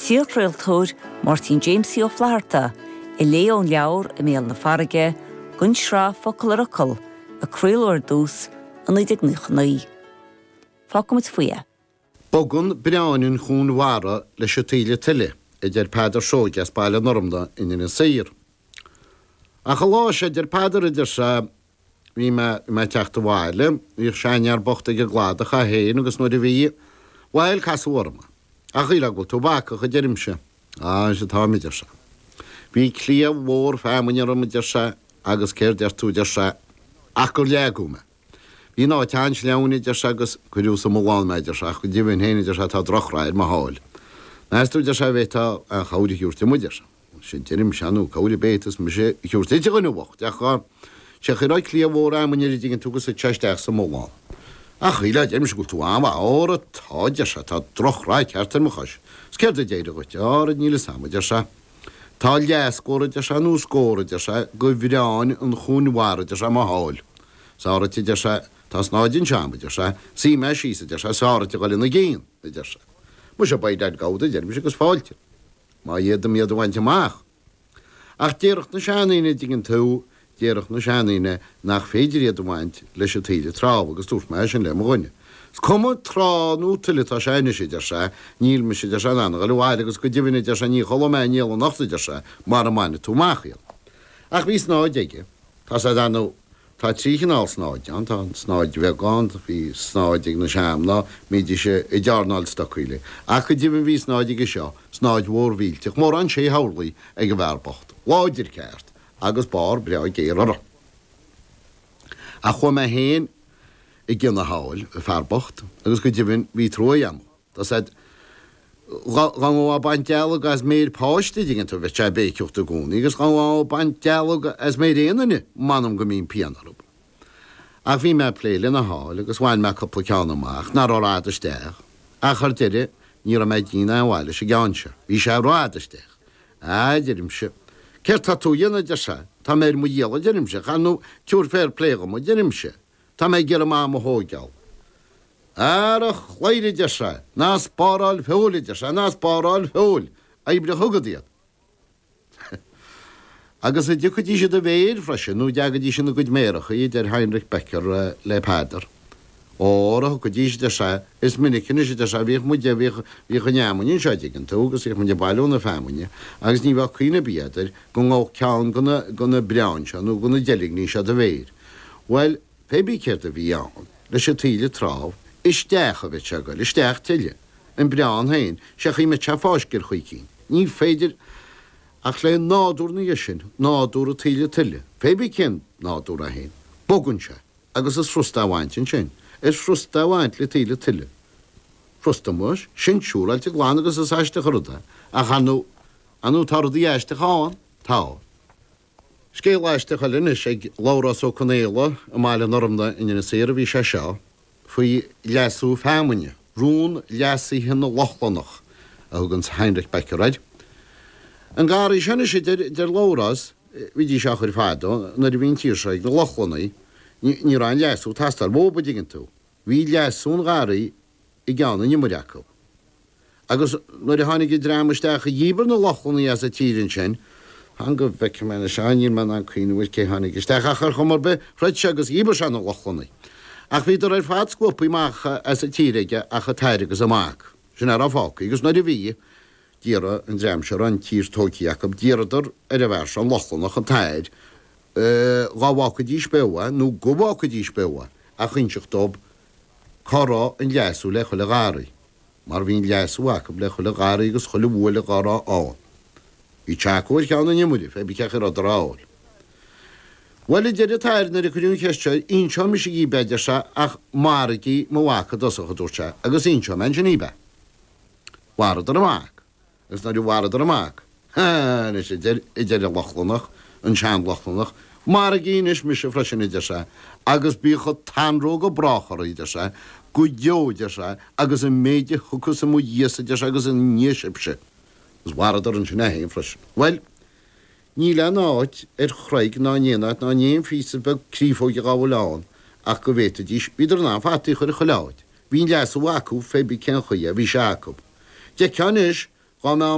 Tíortréaltóir Martin Jamesí ó Flaharta, I léón leabhar I méal na farige, gun srá focail arachal, a cruúlóir dús an 19 Fácamid fuia. Bogun breanún chún wara le tíle tile, pádar sógas baile normda in sair. A chalá sé pádar idir sa bhí me teachta bháile, bhí seinear bochta go gládacha a héin agus nuair a bhí bháil casúorma. A chuile go tobáca chu derimse, sé tá idir sa. Bhí clia mhór femuinear am idir sa agus céir deir tú idir sa ach gur leagúme. Bhí ná teans leann idir sa agus chuú sa mháin meidir sa chu ddíhann héine idir sa tá drochráid má háil. Naistú idir sa bhétá a chaúdi hiúrta muidir sa. Sin derim seanú cáúdi bétas me sé hiúrta idir ganú bhacht. Deachá sé chu ráid clia mhór amuinear idir tugus sa teisteach sa mháin. A chuile derim se go tú áma ára táidir sa tá drochráid ceartar mo chais. Sceir a déidir goit ára níle sama idir sa. Tá leascóra idir sa nó scóra idir sa go bhreáin an chúnhhara idir sa má háil. Sára idir sa tá snáidin seam idir sa sí me síos idir sa sára gáil na géin idir sa. Mu sé baideid gáda derim se gus fáilte. Má iad am iad bhainte amach. Ach déirecht na seanaine digin tú, déirecht na seanaine nach féidir iad bhaint leis a tíle tráb agus dúirt me sin le mhaine. Cuma tránú tuilitá séine idir sa, níl me idir sa anna, gal bhhaile agus go ddíhann idir sa ní chola me níl an nachta idir sa, mar a maine tú máchial. Ach bhí snáid aige, tá sa anú tá tríchanál snáid, an tá snáid bheagán, bhí snáid ag na seamna, míidir sé I dearnáil stacuile. Ach go ddíhann bhí snáid ag seo, snáid mhór bhílteach, mór an sé hairlaí ag go bhharbocht. Láidir ceart, agus bar breáid géir ara. A chu me héin I gynna háil y farbocht, agus go ddíhann bhí trói am. Tá said, gan ó baint dealog as méir páiste digin tú bheith sé béiciúcht a gúna, agus gan ó baint dealog as méir éanaine manam go mín pianarúb. Ach bhí me pléile na háil, agus bhain me coppla ceanna amach, nar rád isteach. A chuir deire, ní a méid dína bhhaile sé geanse. Bhí sé rád isteach. A derim se. Ceir tá tú dhéana de sa, tá méir mu dhéala derim se, chanú túr fér pléga mu derim se. Tá mé gur am hógeal. Ar a chléire de sa, nás páráil feúla de sa, nás páráil feúil, a ibre thugadíad. Agus a dúchadí sé de bhéir freisin, nó deagadí sin na gud méracha idir Heinrich Becker le pádar. Óra go dí de sa, is minicin is de sa bhíh mu de bhí go neamúin seidegin tú, agus ich mu de bailúna fémuine, agus ní bhah chuoine bíidir go ngá ceann gona breáin se, nó gona deligní se de bhéir. Well, Pebí céir a bhí ann, leis a tíle tráb, isteach a bheith se goil, isteach tiile. An breán hain, se chuí me te fáisgur chuicín. Ní féidir ach le nádúr na sin, nádúr a tíle tiile. Pebí cén nádúr a hain. Bogunn se, agus is frusta bhaintin sin. Is frusta bhaint le tíle tiile. Frusta muis, sin siúráil te gláán agus is eiste chuda. Ach anú tardaí eiste cháin, tá. Scéal eiste chalinne ag Lárás ó Conéla a máile normda in séir bhí sé seo, faoi leasú fémuine, rún leasaí hinna lochlannach a thugann Heinrich Beckeráid. An gáirí sena sé der Lárás, bhí dí seo chuir fáda, na bhín tíir se ag na lochlannaí, ní rán leasú tastal bóba digin tú. Bhí leasún gáirí I gceanna nimmureacail. Agus nuair a tháinig drámaisteach a dhíbar na lochlannaí as a tírin sin, han go bheice me na seanín man an cuioine bhfuil cé tháinig isteach a chur chumar be freiid se agus dhíbar se na lochlannaí. Ach bhí ar fád scopaíach as a tíreige a chu teirigus amach. Sin ar a fáca, agus nuair a bhí díra an dréimsear an tír tóciíach ab díradar ar a bheirs an lochlannach an teir gáháca dí spéha nó goháca dí spéha a chuinseach dob chorá an leasú le chuile gáirí. Mar bhín leasúach le chuile gáirí agus chuile bhla gárá áin. Bhí teachúir ceanna nimmuí fé bhí cechar a ráil. Well I deidir tair na chuún cheiste ínseo me sé í beidir se ach margaí mhacha dosacha dúirte, agus ínseo men sin íbe. Warad ar amach, agus na warad ar amach. Is idir lochlannach, an sean lochlannach, margaí is me se freisin idir se, agus bícha tanró go brachar idir se, go deoidir se, agus an méide chucus am dhéasa idir se agus an níosibse. Gus warad ar an sin héin freisin. Well, ní le náid chraig ná néanaid ná néon físa be críomhóide gábháil ach go bhéta díos bíidir ná fátaí chuir choláid. Bhín leas a bhacu fé bí cen chuige, bhí se acu. De ceanis gá